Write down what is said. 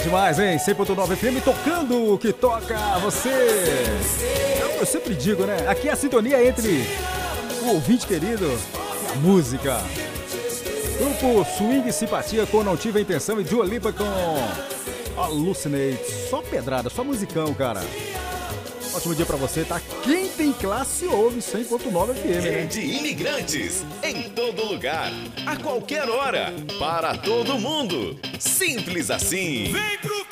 Demais, hein? 100.9 FM tocando o que toca você. Eu sempre digo, né? Aqui é a sintonia entre o ouvinte querido e a música. Grupo Swing Simpatia com Não Tive a Intenção e Dua Lipa com Hallucinate. Só pedrada, só musicão, cara. Ótimo dia pra você, tá? Quem tem classe ouve 100.9 FM, né? De imigrantes, em todo lugar, a qualquer hora, para todo mundo. Simples assim. Vem pro